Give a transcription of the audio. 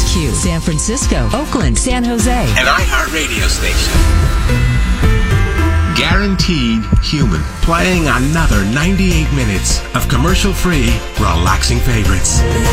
HQ, San Francisco, Oakland, San Jose. An iHeartRadio station. Guaranteed Human. Playing another 98 minutes of commercial-free, relaxing favorites.